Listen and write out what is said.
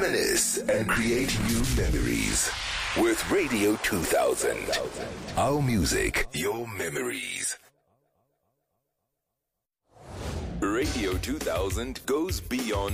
Reminisce and create new memories with Radio 2000. Our music, your memories. Radio 2000 goes beyond